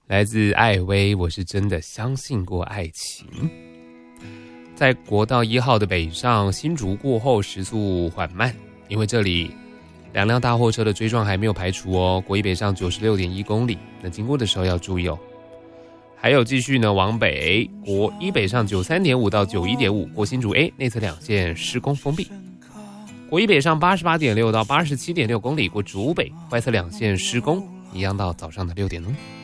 来自艾薇，我是真的相信过爱情。在国道1号的北上，新竹过后时速缓慢，因为这里2辆大货车的追撞还没有排除哦。国一北上 96.1 公里，那经过的时候要注意哦。还有继续呢往北，国一北上 93.5 到 91.5， 过新竹 A 内侧2线施工封闭。国一北上 88.6 到 87.6 公里，过竹北外侧2线施工，一样到早上的6点钟。